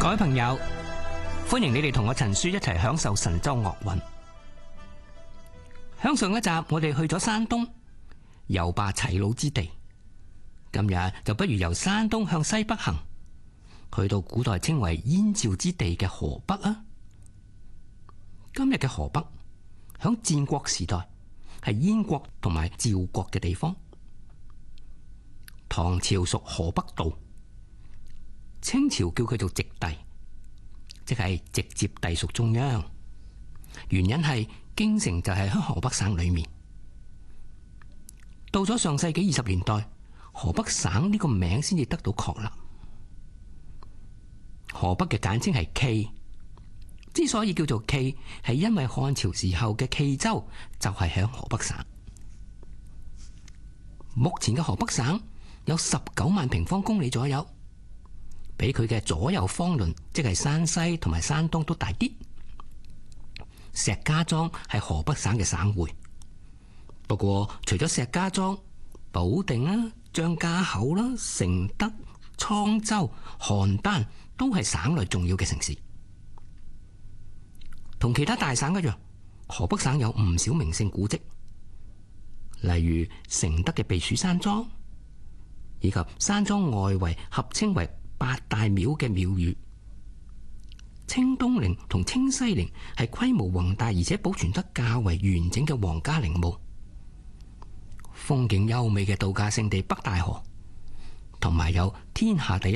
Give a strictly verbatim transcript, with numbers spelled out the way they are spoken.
各位朋友，歡迎你哋同我陳書一齊享受神州樂韻。響上一集我哋去咗山東，遊霸齊魯之地。今日就不如由山東向西北行，去到古代稱為燕趙之地嘅河北啊。今日嘅河北，響戰國時代係燕國同埋趙國嘅地方。唐朝屬河北道，清朝叫佢做直隸，即係直接隸屬中央。原因係京城就係喺河北省裏面。到咗上世紀二十年代，河北省呢個名先至得到確立。河北嘅簡稱係冀，之所以叫做冀，係因為漢朝時候嘅冀州就係喺河北省。目前嘅河北省有十九萬平方公里左右，比佢嘅左右方鄰，即係山西同埋山東都大啲。石家莊係河北省嘅省會，不過除咗石家莊、保定啦、張家口啦、承德、滄州、邯鄲都係省內重要嘅城市。同其他大省一樣，河北省有唔少名勝古蹟，例如承德嘅避暑山莊，以及山莊外圍合稱為八大廟嘅廟宇。清東陵同清西陵係規模宏大而且保存得較為完整嘅皇家陵墓。風景優美嘅度假勝地北戴河，同埋有天下第一